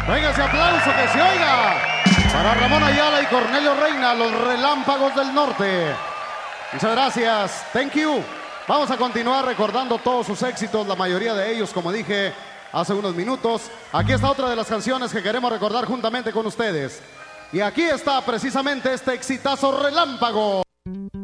Venga ese aplauso que se oiga para Ramón Ayala y Cornelio Reina, los Relámpagos del Norte. Muchas gracias. Thank you. Vamos a continuar recordando todos sus éxitos, la mayoría de ellos, como dije hace unos minutos. Aquí está otra de las canciones que queremos recordar juntamente con ustedes. Y aquí está precisamente este exitazo Relámpago.